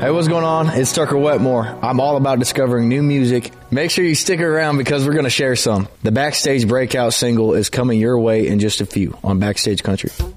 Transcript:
Hey, what's going on? It's Tucker Wetmore. I'm all about discovering new music. Make sure you stick around because we're going to share some. The Backstage Breakout single is coming your way in just a few on Backstage Country.